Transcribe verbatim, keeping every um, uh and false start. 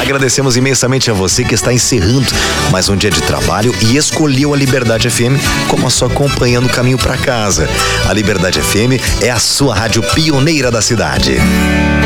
Agradecemos imensamente a você que está encerrando mais um dia de trabalho e escolheu a Liberdade F M como a sua companhia no caminho para casa. A Liberdade F M é a sua rádio pioneira da cidade.